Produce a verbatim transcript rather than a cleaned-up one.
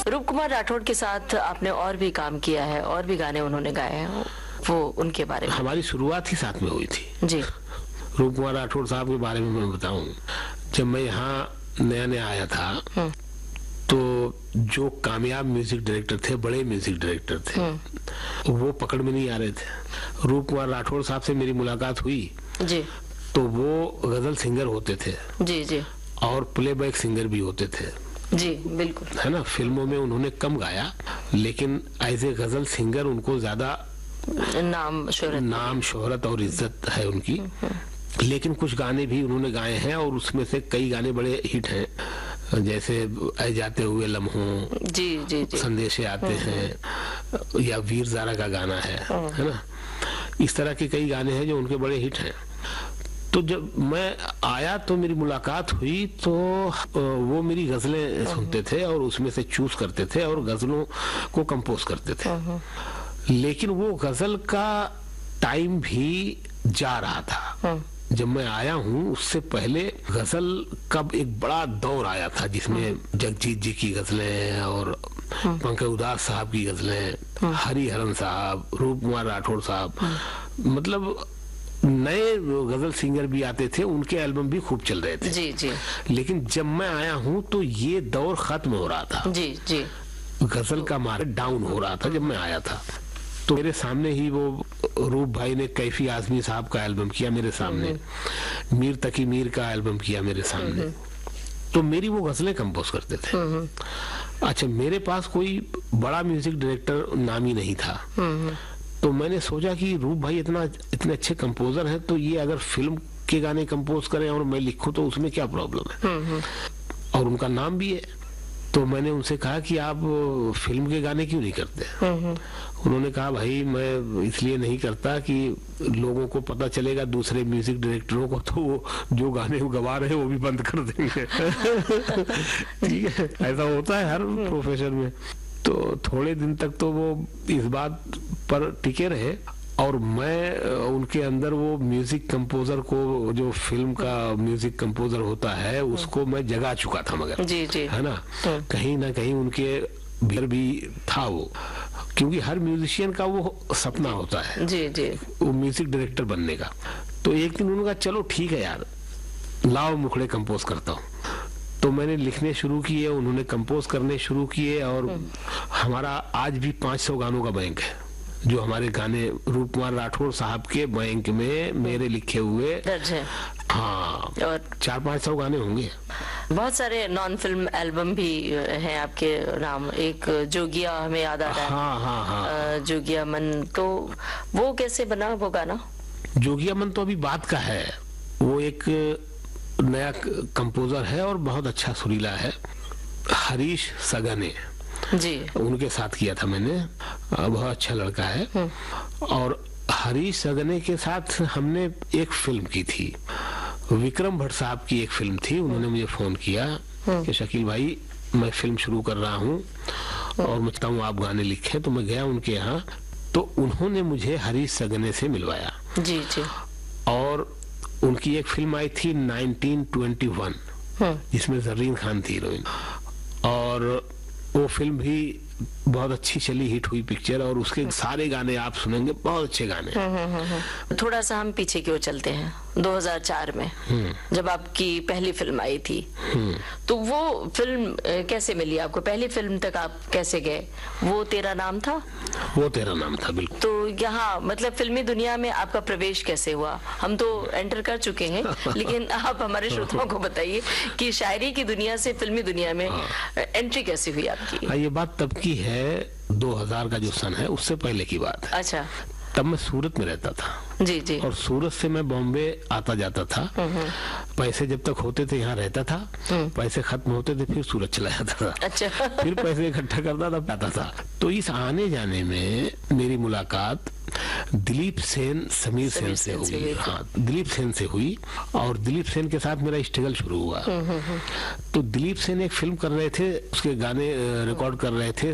रूप कुमार राठौड़ के साथ आपने और भी काम किया है, और भी गाने उन्होंने गाए हैं, वो उनके बारे में। हमारी शुरुआत ही साथ में हुई थी जी। रूप कुमार राठौड़ साहब के बारे में मैं बताऊं, जब मैं यहाँ नया नया आया था तो जो कामयाब म्यूजिक डायरेक्टर थे, बड़े म्यूजिक डायरेक्टर थे, वो पकड़ में नहीं आ रहे थे। रूप कुमार राठौड़ साहब से मेरी मुलाकात हुई जी, तो वो गजल सिंगर होते थे जी जी, और प्लेबैक सिंगर भी होते थे। जी बिल्कुल, है ना। फिल्मों में उन्होंने कम गाया, लेकिन एज ए गजल सिंगर उनको ज्यादा नाम शोहरत नाम शोहरत और इज्जत है उनकी। लेकिन कुछ गाने भी उन्होंने गाए हैं और उसमें से कई गाने बड़े हिट हैं, जैसे आए जाते हुए लम्हों, जी जी जी, संदेशे आते हैं, या वीर ज़ारा का गाना है है ना। इस तरह के कई गाने हैं जो उनके बड़े हिट हैं। तो जब मैं आया तो मेरी मुलाकात हुई तो वो मेरी गजलें सुनते थे और उसमें से चूज करते थे और गजलों को कंपोज करते थे। लेकिन वो गजल का टाइम भी जा रहा था। जब मैं आया हूँ उससे पहले गजल का एक बड़ा दौर आया था, जिसमें जगजीत जी की गजलें और पंकज उदास साहब की गजलें, हरिहरन साहब, रूप कुमार राठौड़ साहब, मतलब नए गजल सिंगर भी आते थे, उनके एल्बम भी खूब चल रहे थे। जी जी। लेकिन जब मैं आया हूँ तो ये दौर खत्म हो रहा था। जी जी। गजल का मार्केट डाउन हो रहा था जब मैं आया था। तो मेरे सामने ही वो रूप भाई ने कैफी आजमी साहब का एल्बम किया मेरे सामने, मीर तकी मीर का एल्बम किया मेरे सामने। तो मेरी वो गजलें कंपोज करते थे। अच्छा, मेरे पास कोई बड़ा म्यूजिक डायरेक्टर नामी नहीं था, तो मैंने सोचा कि रूप भाई इतना इतने अच्छे कंपोजर हैं, तो ये अगर फिल्म के गाने कंपोज करें और मैं लिखूं तो उसमें क्या प्रॉब्लम है। और उनका नाम भी है। तो मैंने उनसे कहा कि आप फिल्म के गाने क्यों नहीं करते। उन्होंने कहा भाई मैं इसलिए नहीं करता कि लोगों को पता चलेगा, दूसरे म्यूजिक डायरेक्टरों को, तो वो जो गाने वो गवा रहे हैं वो भी बंद कर देंगे। ठीक है, ऐसा होता है हर प्रोफेशन में। तो थोड़े दिन तक तो वो इस बात पर टिके रहे और मैं उनके अंदर वो म्यूजिक कंपोजर को, जो फिल्म का म्यूजिक कंपोजर होता है, उसको मैं जगा चुका था। मगर जी जी, है ना, कहीं ना कहीं उनके भीतर भी था वो, क्योंकि हर म्यूजिशियन का वो सपना होता है जी जी, वो म्यूजिक डायरेक्टर बनने का। तो एक दिन उन्होंने कहा चलो ठीक है यार, लाओ मुखड़े कंपोज करता हूँ। तो मैंने लिखने शुरू किए, उन्होंने कंपोज करने शुरू किए और हमारा आज भी पाँच सौ गानों का बैंक है, जो हमारे गाने रूप कुमार राठौड़ साहब के बैंक में मेरे लिखे हुए दर्ज है। हाँ, और चार पाँच सौ गाने होंगे। बहुत सारे नॉन फिल्म एल्बम भी हैं आपके नाम। एक जोगिया हमें याद आ रहा है। हाँ हाँ हाँ, जोगिया मन, तो वो कैसे बना वो गाना? जोगिया मन तो अभी बात का है। वो एक नया कंपोजर है और बहुत अच्छा सुरीला है, हरीश सगने जी, उनके साथ किया था मैंने। बहुत अच्छा लड़का है। और हरीश सगने के साथ हमने एक फिल्म की थी, विक्रम भट्ट साहब की एक फिल्म थी। उन्होंने मुझे फोन किया कि शकील भाई मैं फिल्म शुरू कर रहा हूँ और मैं चाहता हूँ आप गाने लिखें। तो मैं गया उनके यहाँ, तो उन्होंने मुझे हरीश सगने से मिलवाया। जी जी। और उनकी एक फिल्म आई थी नाइनटीन ट्वेंटी वन, जिसमें जरीन खान थी हीरोइन, और वो फिल्म भी बहुत अच्छी चली, हिट हुई पिक्चर। और उसके सारे गाने आप सुनेंगे, बहुत अच्छे गाने। थोड़ा सा हम पीछे की ओर चलते हैं, दो हज़ार चार में जब आपकी पहली फिल्म आई थी, तो वो फिल्म कैसे मिली आपको? पहली फिल्म तक आप कैसे गए? वो तेरा नाम था? वो तेरा नाम था, बिल्कुल। तो यहाँ मतलब फिल्मी दुनिया में आपका प्रवेश कैसे हुआ? हम तो एंटर कर चुके हैं, लेकिन आप हमारे श्रोताओं को बताइए कि शायरी की दुनिया से फिल्मी दुनिया में एंट्री कैसे हुई आपकी? ये बात तब की है, दो हज़ार का जो सन है उससे पहले की बात है। अच्छा। तब मैं सूरत में रहता था। जी जी। और सूरत से मैं बॉम्बे आता जाता था। पैसे जब तक होते थे यहाँ रहता था, पैसे खत्म होते थे फिर सूरत चला जाता था। अच्छा। फिर पैसे इकट्ठा करता था, आता था। तो इस आने जाने में मेरी मुलाकात दिलीप सेन, समीर सेन से हुई। हाँ, दिलीप सेन से हुई और दिलीप सेन के साथ मेरा स्ट्रगल शुरू हुआ। तो दिलीप सेन एक फिल्म कर रहे थे, उसके गाने रिकॉर्ड कर रहे थे।